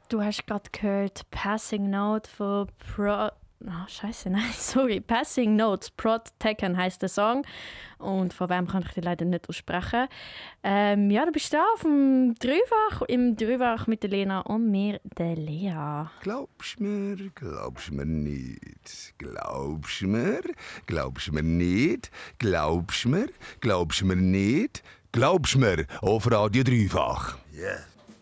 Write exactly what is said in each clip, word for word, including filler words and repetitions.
Du hast gerade gehört Passing Note von Pro... Oh, scheiße, nein, sorry. Passing Notes, Prod Tekken heisst der Song. Und von wem kann ich die leider nicht aussprechen. Ähm, ja, du bist da auf dem Dreifach, im Dreifach mit der Lena und mir, der Lea. Glaubst mir, glaubst mir nicht. Glaubst mir, glaubst mir nicht. Glaubst mir, glaubst mir nicht. Glaubst mir, auf Radio Dreifach. Yeah.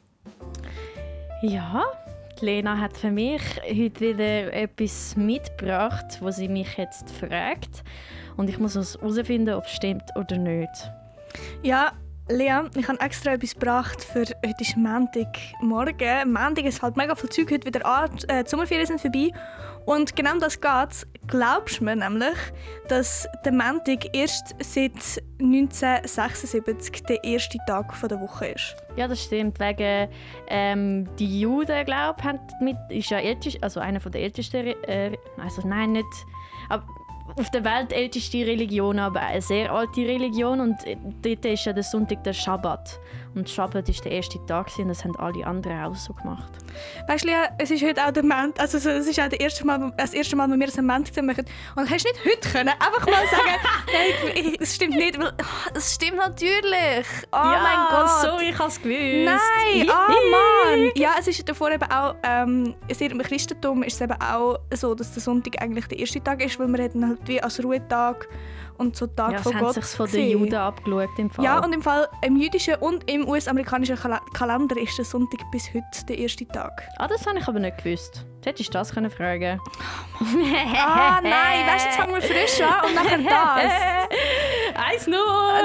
Ja, die Lena hat für mich heute wieder etwas mitgebracht, wo sie mich jetzt fragt. Und ich muss herausfinden, ob es stimmt oder nicht. Ja, Lea, ich habe extra etwas gebracht für heute ist Montagmorgen. Montag ist halt mega viel Zeug heute wieder an. Äh, die Sommerferien sind vorbei. Und genau um das geht. Glaubst du mir nämlich, dass der Montag erst seit neunzehnhundertsechsundsiebzig der erste Tag der Woche ist? Ja, das stimmt. Wegen ähm, die Juden, glaube ich, ist ja ältest, also einer der ältesten, äh, also nein, nicht, aber auf der Welt älteste Religion, aber eine sehr alte Religion. Und dort ist ja der Sonntag der Schabbat. Und Schabbat war der erste Tag und das haben alle anderen auch so gemacht. Weißt du, Lea, es ist heute auch der Montag, also es ist auch der erste Mal, das erste Mal, wo wir einen Montag machen. Und hast du nicht heute können, einfach mal sagen, hey, das stimmt nicht, weil es stimmt natürlich. Oh ja, mein Gott. sorry, ich habe es gewusst. Nein, oh Mann. Ja, es ist davor eben auch, ähm, im Christentum ist es eben auch so, dass der Sonntag eigentlich der erste Tag ist, weil wir hätten halt wie als Ruhetag und so Tag ja, von Gott. Ja, das haben sich von den Juden abgeschaut im Fall. Ja, und im Fall im jüdischen und im U S-amerikanischen Kal- Kalender ist der Sonntag bis heute der erste Tag. Ah, das habe ich aber nicht gewusst. Hättest du das können fragen? Ah, nein, weißt du, jetzt fangen wir frisch an und nachher das. Eins null!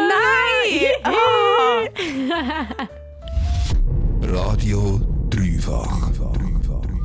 Nein! Ah. Radio Dreifach.